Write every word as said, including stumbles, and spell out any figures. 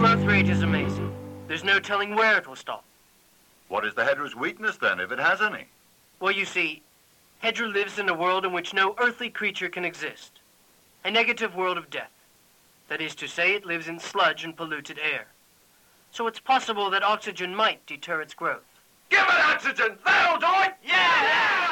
growth rate is amazing. There's no telling where it will stop. What is the Hedra's weakness, then, if it has any? Well, you see, Hedra lives in a world in which no earthly creature can exist. A negative world of death. That is to say, it lives in sludge and polluted air. So it's possible that oxygen might deter its growth. Give it oxygen! That'll do it! Yeah! yeah!